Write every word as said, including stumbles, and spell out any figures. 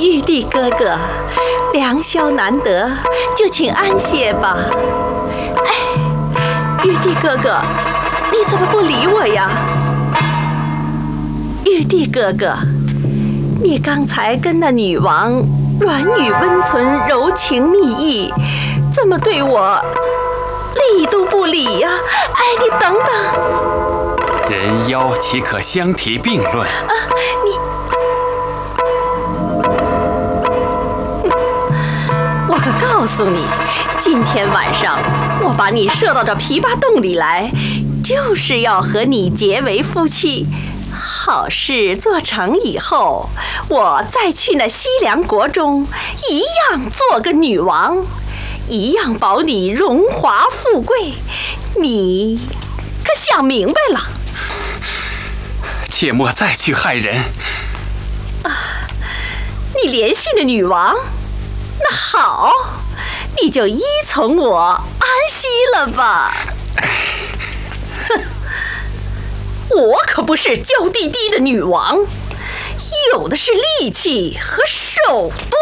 玉帝哥哥，良宵难得，就请安歇吧。哎，玉帝哥哥，你怎么不理我呀？玉帝哥哥，你刚才跟那女王软语温存，柔情蜜意，怎么对我理都不理呀？哎，你等等， 人妖岂可相提并论？ 啊，你，我可告诉你，今天晚上我把你射到这琵琶洞里来，就是要和你结为夫妻。好事做成以后，我再去那西凉国中，一样做个女王，一样保你荣华富贵。你可想明白了？ 切莫再去害人啊！你联系了女王，那好，你就依从我安息了吧。哼，我可不是娇滴滴的女王，有的是力气和手段。